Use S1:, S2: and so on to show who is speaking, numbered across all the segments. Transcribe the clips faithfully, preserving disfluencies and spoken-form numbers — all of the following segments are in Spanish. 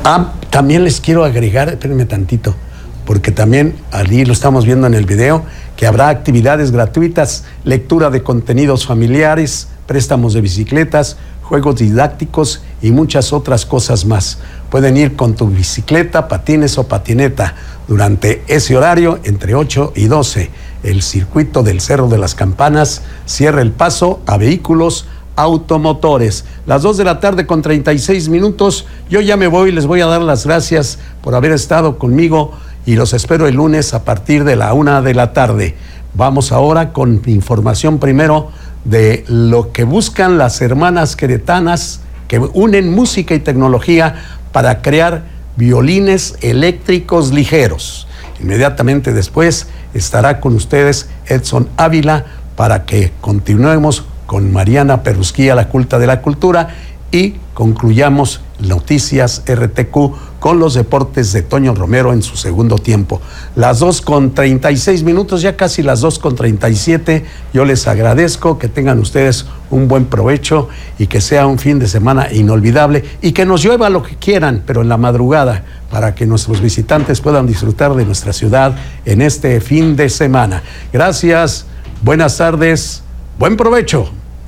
S1: Ah, también les quiero agregar, espérenme tantito, porque también allí lo estamos viendo en el video, que habrá actividades gratuitas, lectura de contenidos familiares, préstamos de bicicletas, juegos didácticos y muchas otras cosas más. Pueden ir con tu bicicleta, patines o patineta durante ese horario entre ocho y doce. El circuito del Cerro de las Campanas cierra el paso a vehículos automotores. Las dos de la tarde con treinta y seis minutos. Yo ya me voy, les voy a dar las gracias por haber estado conmigo y los espero el lunes a partir de la una de la tarde. Vamos ahora con información primero de lo que buscan las hermanas queretanas que unen música y tecnología para crear violines eléctricos ligeros. Inmediatamente después estará con ustedes Edson Ávila para que continuemos con Mariana Perrusquía, la culta de la cultura, y concluyamos Noticias R T Q con los deportes de Toño Romero en su segundo tiempo. Las dos con treinta y seis minutos, ya casi las dos con treinta y siete. Yo les agradezco que tengan ustedes un buen provecho y que sea un fin de semana inolvidable y que nos llueva lo que quieran, pero en la madrugada, para que nuestros visitantes puedan disfrutar de nuestra ciudad en este fin de semana. Gracias, buenas tardes, buen provecho.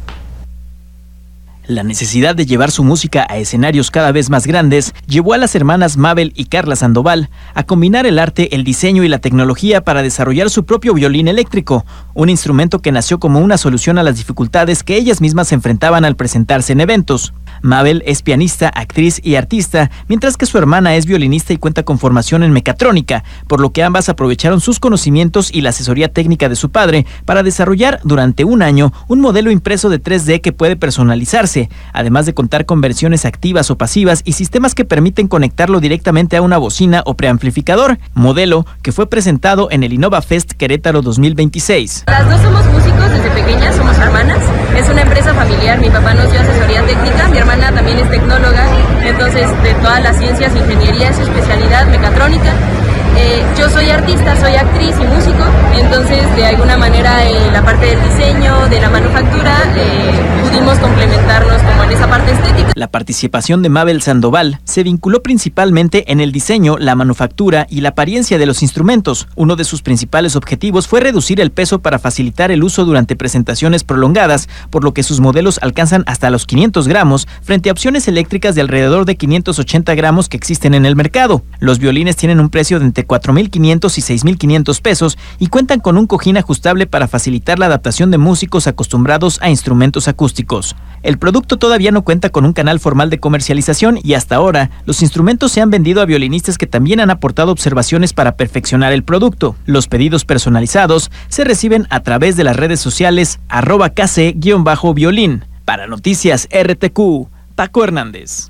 S2: La necesidad de llevar su música a escenarios cada vez más grandes llevó a las hermanas Mabel y Carla Sandoval a combinar el arte, el diseño y la tecnología para desarrollar su propio violín eléctrico, un instrumento que nació como una solución a las dificultades que ellas mismas enfrentaban al presentarse en eventos. Mabel es pianista, actriz y artista, mientras que su hermana es violinista y cuenta con formación en mecatrónica, por lo que ambas aprovecharon sus conocimientos y la asesoría técnica de su padre para desarrollar durante un año un modelo impreso de tres D que puede personalizarse, además de contar con versiones activas o pasivas y sistemas que permiten conectarlo directamente a una bocina o preamplificador, modelo que fue presentado en el Innova Fest Querétaro dos mil veintiséis.
S3: Las dos somos músicos desde pequeñas, somos hermanas, es una empresa familiar, mi papá nos dio asesoría técnica, mi hermana también es tecnóloga, entonces de todas las ciencias, ingeniería es su especialidad, mecatrónica. Eh, yo soy artista, soy actriz y músico, entonces de alguna manera eh, la parte del diseño, de la manufactura, eh, pudimos complementarnos como en esa parte estética.
S2: La participación de Mabel Sandoval se vinculó principalmente en el diseño, la manufactura y la apariencia de los instrumentos. Uno de sus principales objetivos fue reducir el peso para facilitar el uso durante presentaciones prolongadas, por lo que sus modelos alcanzan hasta los quinientos gramos, frente a opciones eléctricas de alrededor de quinientos ochenta gramos que existen en el mercado. Los violines tienen un precio de entre cuatro mil quinientos y seis mil quinientos pesos y cuentan con un cojín ajustable para facilitar la adaptación de músicos acostumbrados a instrumentos acústicos. El producto todavía no cuenta con un canal formal de comercialización y hasta ahora los instrumentos se han vendido a violinistas que también han aportado observaciones para perfeccionar el producto. Los pedidos personalizados se reciben a través de las redes sociales arroba kc-violín. Para Noticias R T Q, Paco Hernández.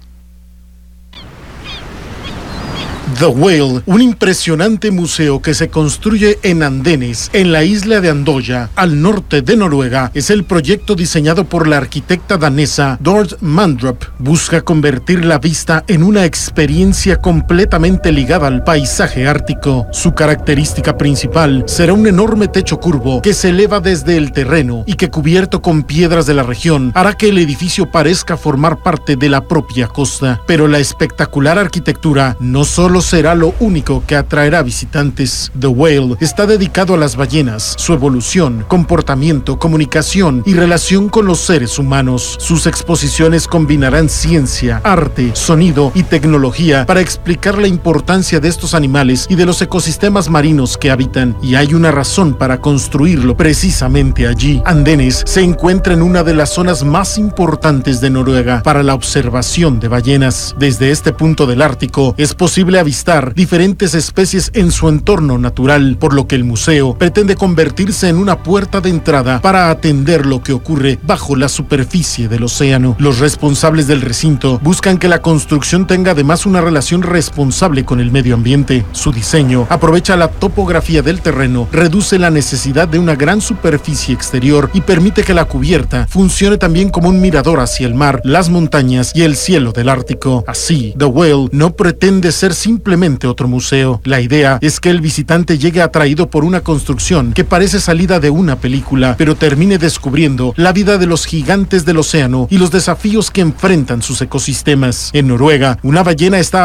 S4: The Whale, un impresionante museo que se construye en Andenes, en la isla de Andoya, al norte de Noruega, es el proyecto diseñado por la arquitecta danesa Dorthe Mandrup. Busca convertir la vista en una experiencia completamente ligada al paisaje ártico. Su característica principal será un enorme techo curvo que se eleva desde el terreno y que, cubierto con piedras de la región, hará que el edificio parezca formar parte de la propia costa. Pero la espectacular arquitectura no solo será lo único que atraerá visitantes. The Whale está dedicado a las ballenas, su evolución, comportamiento, comunicación y relación con los seres humanos. Sus exposiciones combinarán ciencia, arte, sonido y tecnología para explicar la importancia de estos animales y de los ecosistemas marinos que habitan, y hay una razón para construirlo precisamente allí. Andenes se encuentra en una de las zonas más importantes de Noruega para la observación de ballenas. Desde este punto del Ártico es posible avistar diferentes especies en su entorno natural, por lo que el museo pretende convertirse en una puerta de entrada para atender lo que ocurre bajo la superficie del océano. Los responsables del recinto buscan que la construcción tenga además una relación responsable con el medio ambiente. Su diseño aprovecha la topografía del terreno, reduce la necesidad de una gran superficie exterior y permite que la cubierta funcione también como un mirador hacia el mar, las montañas y el cielo del Ártico. Así, The Whale no pretende ser simplemente Simplemente otro museo. La idea es que el visitante llegue atraído por una construcción que parece salida de una película, pero termine descubriendo la vida de los gigantes del océano y los desafíos que enfrentan sus ecosistemas. En Noruega, una ballena está